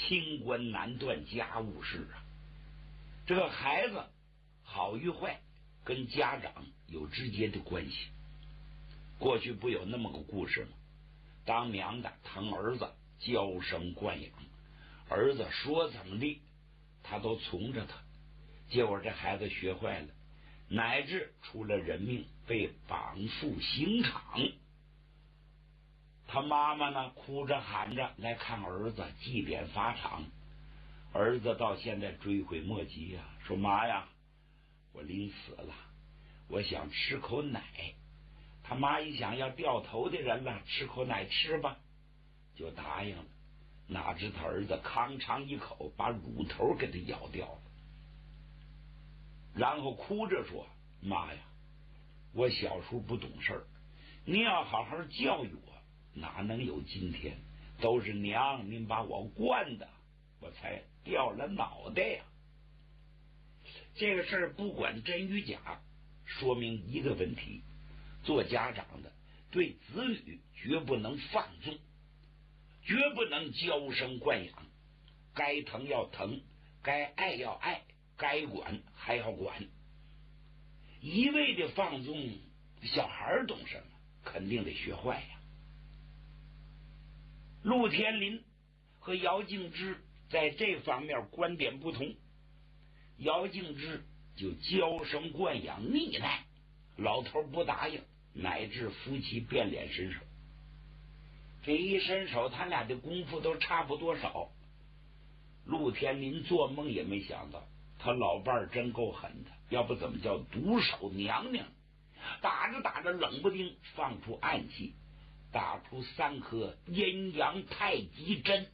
清官难断家务事啊。这个孩子好与坏跟家长有直接的关系。过去不有那么个故事吗？当娘的疼儿子，娇生惯养，儿子说怎么地他都从着他，结果这孩子学坏了，乃至出了人命，被绑赴刑场。他妈妈呢，哭着喊着来看儿子，祭奠法场。儿子到现在追悔莫及呀，说妈呀，我临死了，我想吃口奶。他妈一想，要掉头的人了，吃口奶吃吧，就答应了。哪知他儿子吭哧一口把乳头给他咬掉了，然后哭着说，妈呀，我小时候不懂事儿，您要好好教育我，哪能有今天？都是娘您把我惯的，我才掉了脑袋呀。这个事儿不管真与假，说明一个问题，做家长的对子女绝不能放纵，绝不能娇生惯养，该疼要疼，该爱要爱，该管还要管。一味的放纵，小孩懂什么？肯定得学坏呀。陆天林和姚敬之在这方面观点不同，姚敬之就娇生惯养溺爱，老头不答应，乃至夫妻变脸伸手。这一伸手，他俩的功夫都差不多少。陆天林做梦也没想到，他老伴儿真够狠的，要不怎么叫独守娘娘？打着打着，冷不丁放出暗器，打出3颗阴阳太极针。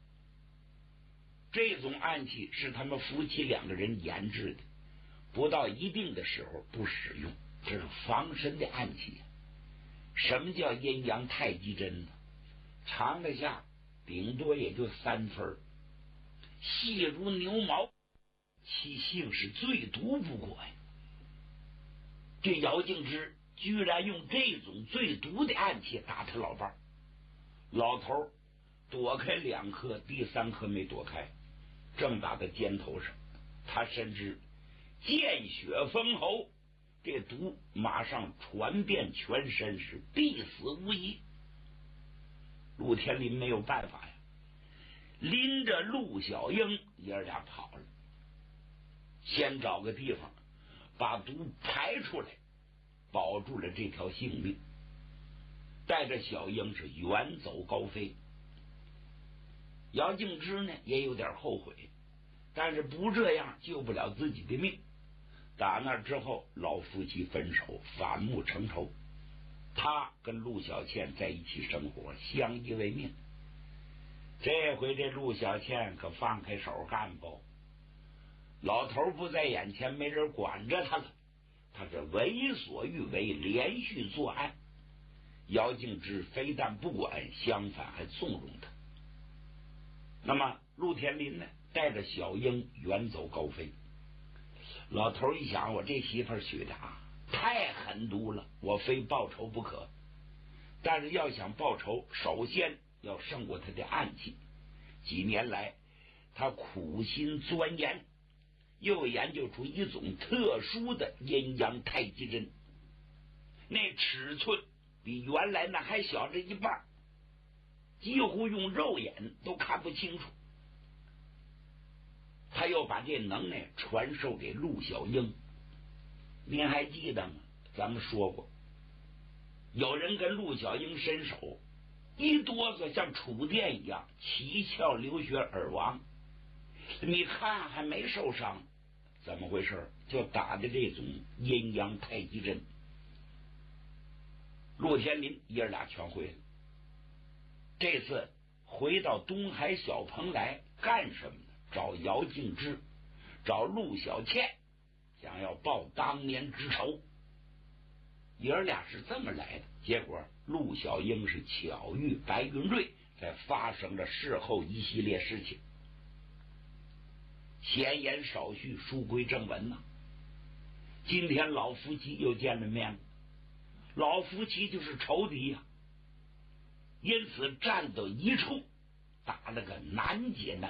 这种暗器是他们夫妻2个人研制的，不到一定的时候不使用，这是防身的暗器。什么叫阴阳太极针呢？长的下顶多也就3分，细如牛毛，其性是最毒不过呀。这姚敬之居然用这种最毒的暗器打他老伴儿，老头躲开2颗，第3颗没躲开，正打在肩头上。他深知见血封喉，这毒马上传遍全身，是必死无疑。陆天林没有办法呀，拎着陆小英爷俩跑了，先找个地方把毒排出来，保住了这条性命，带着小英是远走高飞。姚敬之呢也有点后悔，但是不这样救不了自己的命。打那之后，老夫妻分手，反目成仇。他跟陆小倩在一起生活，相依为命。这回这陆小倩可放开手干不，老头不在眼前，没人管着他了，他是为所欲为，连续作案。姚敬之非但不管，相反还纵容他。那么陆天林呢，带着小英远走高飞。老头一想，我这媳妇娶的太狠毒了，我非报仇不可。但是要想报仇，首先要胜过他的暗器。几年来他苦心钻研，又研究出一种特殊的阴阳太极针，那尺寸比原来那还小这一半，几乎用肉眼都看不清楚。他又把这能耐传授给陆小英。您还记得吗？咱们说过，有人跟陆小英伸手，一哆嗦像触电一样，七窍流血而亡。你看还没受伤，怎么回事？就打的这种阴阳太极针。陆天林爷俩全会了。这次回到东海小棚来干什么呢？找姚敬之，找陆小倩，想要报当年之仇。爷俩是这么来的。结果陆小英是巧遇白云瑞，才发生了事后一系列事情。闲言少叙，书归正文今天老夫妻又见了面了，老夫妻就是仇敌因此站到一处，打了个难解难